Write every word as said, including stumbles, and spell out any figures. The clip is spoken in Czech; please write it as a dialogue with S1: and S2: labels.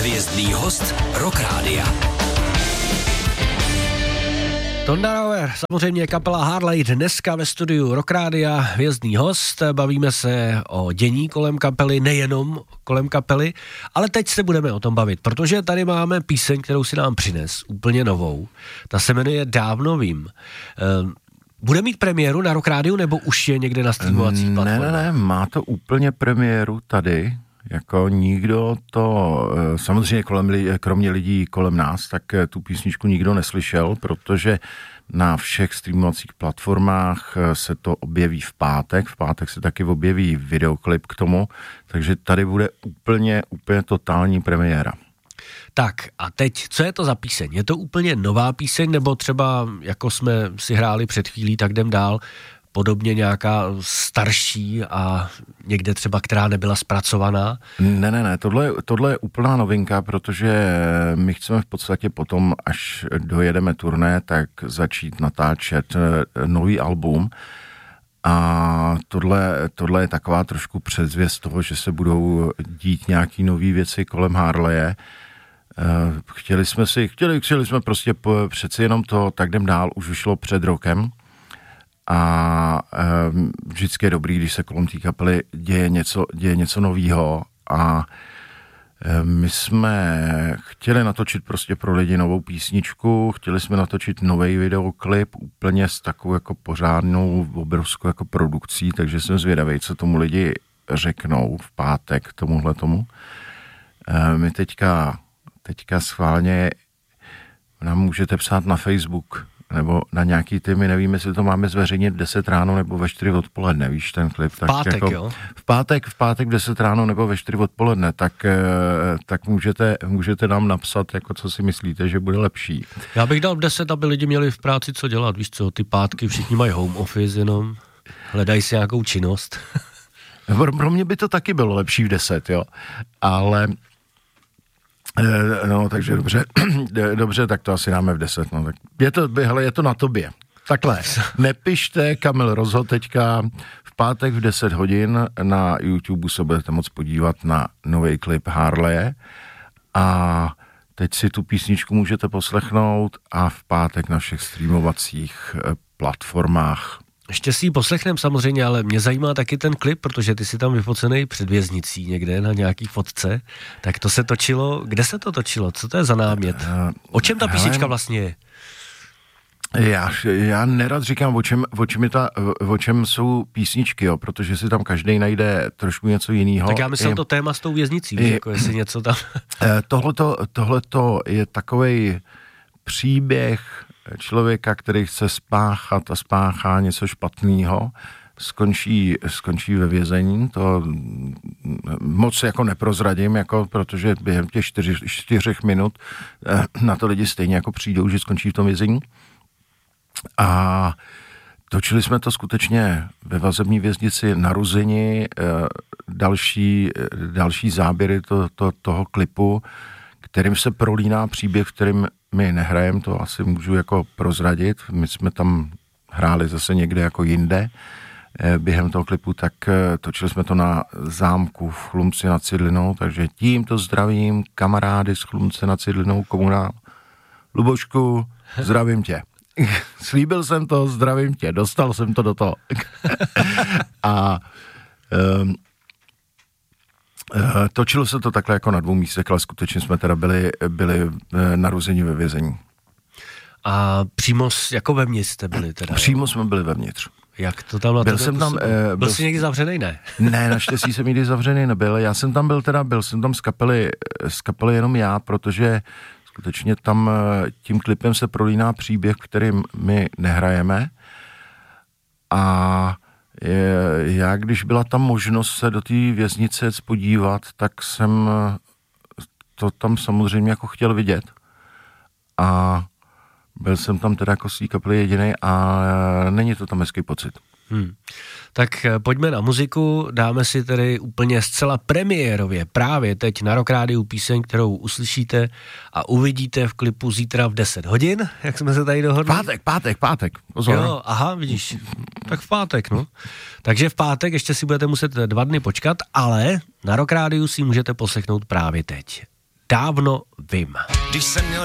S1: Hvězdný host Rock Rádia.
S2: Tonda Rauer, samozřejmě kapela Harley, dneska ve studiu Rock Rádia, hvězdný host. Bavíme se o dění kolem kapely, nejenom kolem kapely, ale teď se budeme o tom bavit, protože tady máme píseň, kterou si nám přines, úplně novou. Ta se jmenuje Dávno vím. Bude mít premiéru na Rock Rádiu, nebo už je někde na streamovacích platformách?
S3: Ne, ne, ne, má to úplně premiéru tady. Jako nikdo to, samozřejmě kolem, kromě lidí kolem nás, tak tu písničku nikdo neslyšel, protože na všech streamovacích platformách se to objeví v pátek, v pátek se taky objeví videoklip k tomu, takže tady bude úplně, úplně totální premiéra.
S2: Tak a teď, co je to za píseň? Je to úplně nová píseň, nebo třeba, jako jsme si hráli před chvílí, tak jdem dál, podobně nějaká starší a někde třeba, která nebyla zpracovaná?
S3: Ne, ne, ne, tohle, tohle je úplná novinka, protože my chceme v podstatě potom, až dojedeme turné, tak začít natáčet nový album. A tohle, tohle je taková trošku předzvěst toho, že se budou dít nějaký nový věci kolem Harleje. Chtěli jsme si, chtěli, chtěli jsme prostě po, přeci jenom to tak jdem dál, už vyšlo před rokem. A e, vždycky je dobrý, když se kolem té kapely děje něco, děje něco novýho a e, my jsme chtěli natočit prostě pro lidi novou písničku, chtěli jsme natočit nový videoklip úplně s takovou jako pořádnou obrovskou jako produkcí, takže jsem zvědavý, co tomu lidi řeknou v pátek tomuhle tomu. E, my teďka, teďka schválně nám můžete psát na Facebook nebo na nějaký ty, my nevíme, jestli to máme zveřejnit v deset ráno nebo ve čtyři odpoledne, víš, ten klip.
S2: Tak v pátek,
S3: jako,
S2: jo?
S3: V pátek, v pátek v deset ráno nebo ve čtyři odpoledne, tak, tak můžete, můžete nám napsat, jako co si myslíte, že bude lepší.
S2: Já bych dal v deset, aby lidi měli v práci co dělat, víš co, ty pátky všichni mají home office jenom, hledají si nějakou činnost.
S3: Pro mě by to taky bylo lepší v deset, jo, ale... No, takže dobře, dobře, tak to asi dáme v deset, no, tak je to, hele, je to na tobě. Takhle, nepište, Kamil rozhod teďka v pátek v deset hodin na YouTube se budete moct podívat na nový klip Harleje a teď si tu písničku můžete poslechnout a v pátek na všech streamovacích platformách.
S2: Ještě si ji poslechneme samozřejmě, ale mě zajímá taky ten klip, protože ty jsi tam vyfocený před věznicí někde na nějaký fotce. Tak to se točilo, kde se to točilo? Co to je za námět? O čem ta písnička vlastně je?
S3: Já, já nerad říkám, o čem, o, čem je ta, o čem jsou písničky, jo, protože si tam každý najde trošku něco jiného.
S2: Tak já myslím to téma s tou věznicí, je, jako jestli něco tam...
S3: Tohleto, tohleto je takovej příběh člověka, který chce spáchat a spáchá něco špatného, skončí, skončí ve vězení, to moc jako neprozradím, jako, protože během těch čtyři, čtyřech minut na to lidi stejně jako přijdou, že skončí v tom vězení. A točili jsme to skutečně ve vazební věznici na Ruzini, další, další záběry to, to, toho klipu, kterým se prolíná příběh, v kterým my nehrajeme, to asi můžu jako prozradit. My jsme tam hráli zase někde jako jinde během toho klipu, tak točili jsme to na zámku v Chlumci nad Cidlinou, takže tímto zdravím kamarády z Chlumce nad Cidlinou, komunál. Lubošku, zdravím tě. Slíbil jsem to, zdravím tě, dostal jsem to do toho. A um, točilo se to takhle jako na dvou místech, ale skutečně jsme teda byli, byli narozeni ve vězení.
S2: A přímo jako vevnitř jste byli teda?
S3: Přímo jsme byli vevnitř.
S2: Jak to tam na
S3: byl jsem tam,
S2: byl, byl jsi někdy zavřenej, ne?
S3: Ne, naštěstí jsem nikdy zavřený nebyl. Já jsem tam byl teda, byl jsem tam z kapely, z kapely jenom já, protože skutečně tam tím klipem se prolíná příběh, kterým my nehrajeme. A já, když byla tam možnost se do té věznice podívat, tak jsem to tam samozřejmě jako chtěl vidět. A byl jsem tam teda jako z té kapely jedinej a není to tam hezký pocit.
S2: Hmm. Tak pojďme na muziku, dáme si tedy úplně zcela premiérově právě teď na Rock Rádiu píseň, kterou uslyšíte a uvidíte v klipu zítra v deset hodin, jak jsme se tady dohodli.
S3: Pátek, pátek, pátek. Pozor.
S2: Jo, aha, vidíš, tak v pátek, no. Takže v pátek ještě si budete muset dva dny počkat, ale na Rock Rádiu si můžete poslechnout právě teď. Dávno vím.
S1: Když jsem měl